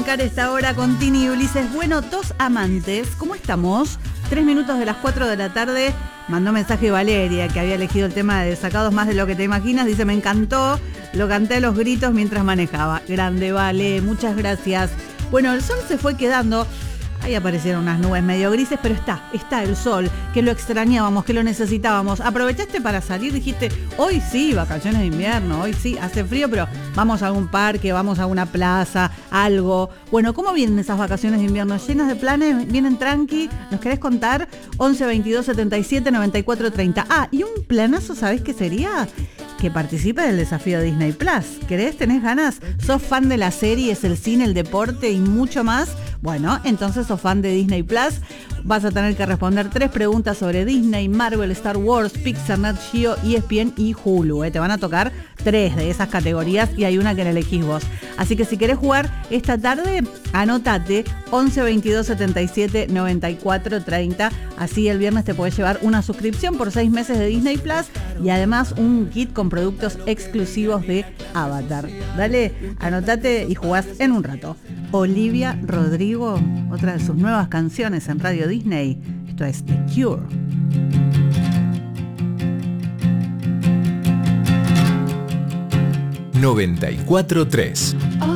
Esta hora con Tini y Ulises. Bueno, dos amantes, ¿cómo estamos? 3 minutos de las 4 de la tarde. Mandó mensaje Valeria, que había elegido el tema de Desacados más de lo que te imaginas. Dice, me encantó, lo canté a los gritos mientras manejaba. Grande, Vale, muchas gracias. Bueno, el sol se fue quedando. Ahí aparecieron unas nubes medio grises, pero está el sol, que lo extrañábamos, que lo necesitábamos. Aprovechaste para salir, dijiste, hoy sí, vacaciones de invierno, hoy sí, hace frío, pero vamos a algún parque, vamos a una plaza, algo. Bueno, ¿cómo vienen esas vacaciones de invierno? ¿Llenas de planes? ¿Vienen tranqui? ¿Nos querés contar? 11 22 77 94 30. Ah, y un planazo, ¿sabés qué sería? Que participe del desafío Disney Plus. ¿Querés? ¿Tenés ganas? ¿Sos fan de las series, el cine, el deporte y mucho más? Bueno, entonces sos fan de Disney Plus. Vas a tener que responder 3 preguntas sobre Disney, Marvel, Star Wars, Pixar, Nat Geo, ESPN y Hulu. Te van a tocar 3 de esas categorías y hay una que la elegís vos. Así que si querés jugar esta tarde, anótate 11 22 77 94 30. Así el viernes te podés llevar una suscripción por 6 meses de Disney Plus y además un kit con productos exclusivos de Avatar. Dale, anótate y jugás en un rato. Olivia Rodrigo, otra de sus nuevas canciones en Radio Disney. Esto es The Cure. 94.3